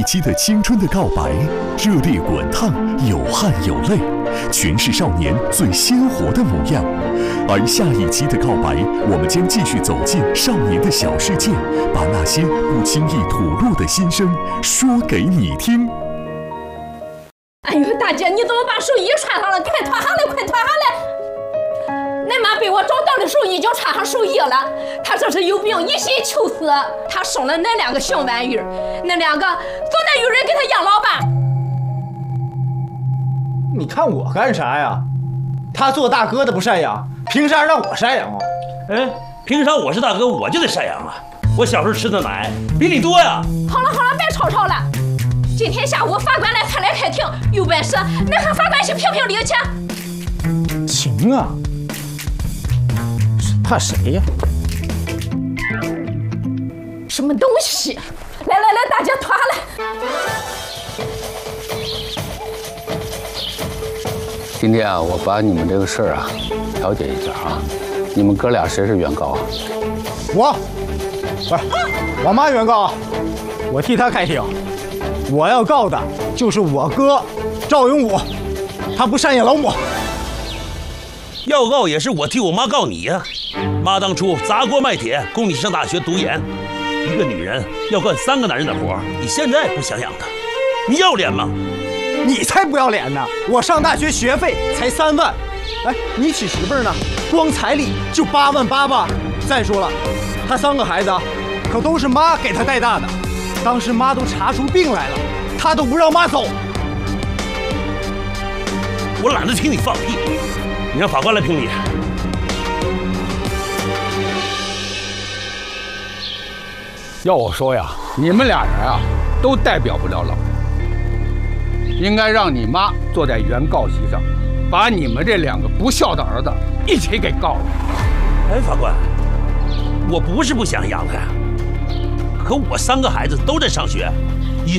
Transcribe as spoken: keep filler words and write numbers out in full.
期的青春的告白，热烈滚烫，有汗有泪，全是少年最鲜活的模样。而下一期的告白，我们将继续走进少年的小世界，把那些不轻易吐露的心声说给你听。 哎呦，大姐，你怎么把寿衣穿上了？快脱下来，快脱下来！恁妈被我找到的时候已经穿上寿衣了，她这是有病，一心求死。她生了恁两个小玩意儿，恁两个总得有人给她养老吧？ 你看我干啥呀？他做大哥的不赡养，凭啥让我赡养啊？ 哎，凭啥我是大哥我就得赡养啊？我小时候吃的奶比你多呀！ 好了好了，别吵吵了。今天下午法官来开来开庭，有本事恁和法官去评评理去。 行啊，怕谁呀？ 什么东西？来来来，大姐脱下来。 今天啊，我把你们这个事儿啊调解一下啊。你们哥俩谁是原告啊？ 我，不是，我妈原告，我替她开庭。我要告的就是我哥赵永武，他不赡养老母。 要告也是我替我妈告你呀、啊。妈当初砸锅卖铁供你上大学读研，一个女人要干三个男人的活，你现在不想养她，你要脸吗？ 你才不要脸呢！我上大学学费才三万，哎，你娶媳妇儿呢，光彩礼就八万八吧。再说了，他三个孩子可都是妈给他带大的，当时妈都查出病来了，他都不让妈走。 我懒得听你放屁，你让法官来评理。 要我说呀，你们俩人啊，都代表不了老人。应该让你妈坐在原告席上，把你们这两个不孝的儿子一起给告了。 哎，法官，我不是不想养他呀，可我三个孩子都在上学，